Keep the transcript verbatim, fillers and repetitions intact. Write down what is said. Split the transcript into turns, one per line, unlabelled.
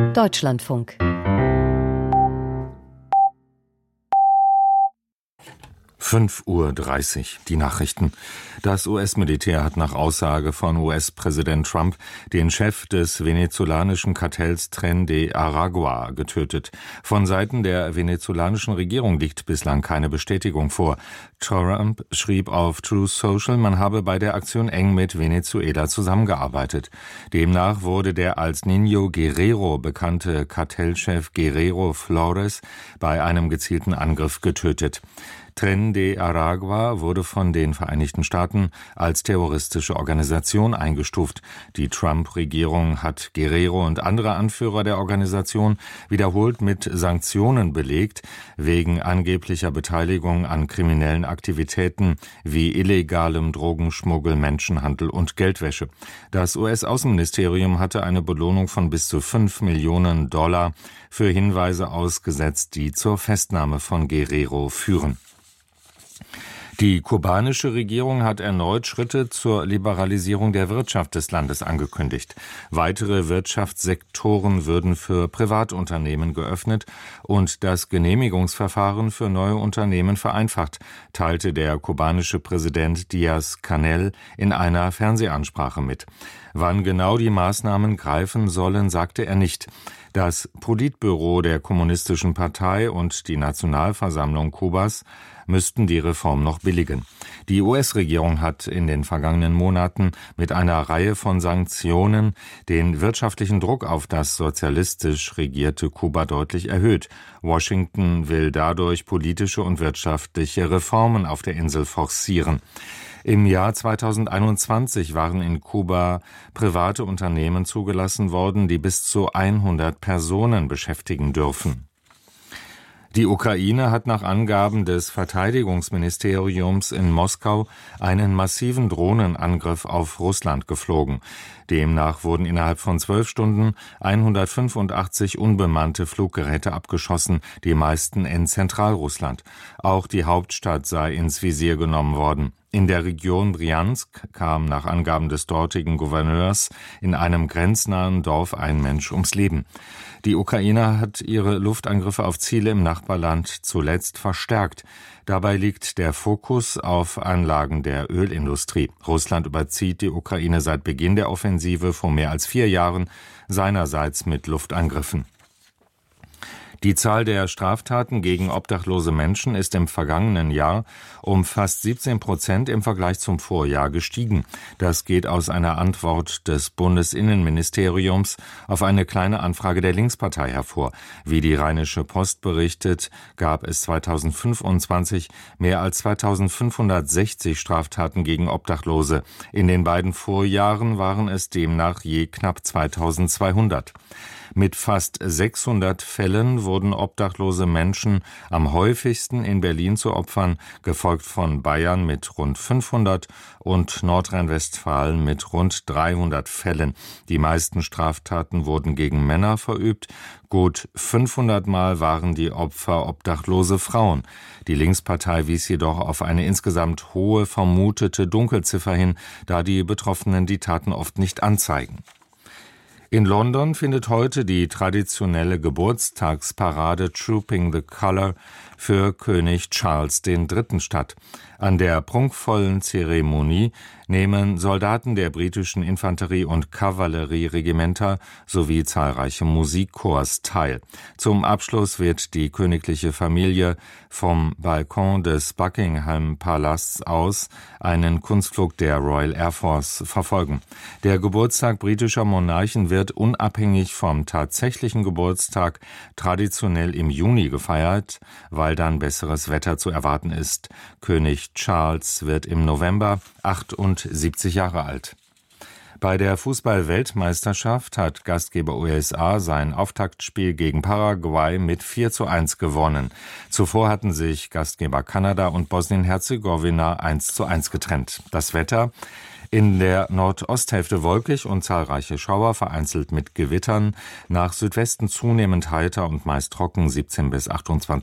Deutschlandfunk.
fünf Uhr dreißig, die Nachrichten. Das U S-Militär hat nach Aussage von U S-Präsident Trump den Chef des venezolanischen Kartells Tren de Aragua getötet. Von Seiten der venezolanischen Regierung liegt bislang keine Bestätigung vor. Trump schrieb auf Truth Social, man habe bei der Aktion eng mit Venezuela zusammengearbeitet. Demnach wurde der als Niño Guerrero bekannte Kartellchef Guerrero Flores bei einem gezielten Angriff getötet. Tren de Aragua wurde von den Vereinigten Staaten als terroristische Organisation eingestuft. Die Trump-Regierung hat Guerrero und andere Anführer der Organisation wiederholt mit Sanktionen belegt, wegen angeblicher Beteiligung an kriminellen Aktivitäten wie illegalem Drogenschmuggel, Menschenhandel und Geldwäsche. Das U S-Außenministerium hatte eine Belohnung von bis zu fünf Millionen Dollar für Hinweise ausgesetzt, die zur Festnahme von Guerrero führen. Die kubanische Regierung hat erneut Schritte zur Liberalisierung der Wirtschaft des Landes angekündigt. Weitere Wirtschaftssektoren würden für Privatunternehmen geöffnet und das Genehmigungsverfahren für neue Unternehmen vereinfacht, teilte der kubanische Präsident Díaz-Canel in einer Fernsehansprache mit. Wann genau die Maßnahmen greifen sollen, sagte er nicht. Das Politbüro der Kommunistischen Partei und die Nationalversammlung Kubas müssten die Reform noch billigen. Die U S-Regierung hat in den vergangenen Monaten mit einer Reihe von Sanktionen den wirtschaftlichen Druck auf das sozialistisch regierte Kuba deutlich erhöht. Washington will dadurch politische und wirtschaftliche Reformen auf der Insel forcieren. Im Jahr zweitausendeinundzwanzig waren in Kuba private Unternehmen zugelassen worden, die bis zu hundert Personen beschäftigen dürfen. Die Ukraine hat nach Angaben des Verteidigungsministeriums in Moskau einen massiven Drohnenangriff auf Russland geflogen. Demnach wurden innerhalb von zwölf Stunden hundertfünfundachtzig unbemannte Fluggeräte abgeschossen, die meisten in Zentralrussland. Auch die Hauptstadt sei ins Visier genommen worden. In der Region Bryansk kam nach Angaben des dortigen Gouverneurs in einem grenznahen Dorf ein Mensch ums Leben. Die Ukraine hat ihre Luftangriffe auf Ziele im Nachbarland zuletzt verstärkt. Dabei liegt der Fokus auf Anlagen der Ölindustrie. Russland überzieht die Ukraine seit Beginn der Offensive vor mehr als vier Jahren seinerseits mit Luftangriffen. Die Zahl der Straftaten gegen obdachlose Menschen ist im vergangenen Jahr um fast siebzehn Prozent im Vergleich zum Vorjahr gestiegen. Das geht aus einer Antwort des Bundesinnenministeriums auf eine kleine Anfrage der Linkspartei hervor. Wie die Rheinische Post berichtet, gab es zweitausendfünfundzwanzig mehr als zweitausendfünfhundertsechzig Straftaten gegen Obdachlose. In den beiden Vorjahren waren es demnach je knapp zweitausendzweihundert. Mit fast sechshundert Fällen wurden obdachlose Menschen am häufigsten in Berlin zu Opfern, gefolgt von Bayern mit rund fünfhundert und Nordrhein-Westfalen mit rund dreihundert Fällen. Die meisten Straftaten wurden gegen Männer verübt. Gut fünfhundert Mal waren die Opfer obdachlose Frauen. Die Linkspartei wies jedoch auf eine insgesamt hohe vermutete Dunkelziffer hin, da die Betroffenen die Taten oft nicht anzeigen. In London findet heute die traditionelle Geburtstagsparade Trooping the Colour für König Charles der Dritte statt. An der prunkvollen Zeremonie nehmen Soldaten der britischen Infanterie- und Kavallerieregimenter sowie zahlreiche Musikchors teil. Zum Abschluss wird die königliche Familie vom Balkon des Buckingham Palasts aus einen Kunstflug der Royal Air Force verfolgen. Der Geburtstag britischer Monarchen wird unabhängig vom tatsächlichen Geburtstag traditionell im Juni gefeiert, weil dann besseres Wetter zu erwarten ist. König Charles wird im November achtundsiebzig Jahre alt. Bei der Fußball-Weltmeisterschaft hat Gastgeber U S A sein Auftaktspiel gegen Paraguay mit vier zu eins gewonnen. Zuvor hatten sich Gastgeber Kanada und Bosnien-Herzegowina eins zu eins getrennt. Das Wetter: in der Nordosthälfte wolkig und zahlreiche Schauer, vereinzelt mit Gewittern. Nach Südwesten zunehmend heiter und meist trocken, siebzehn bis achtundzwanzig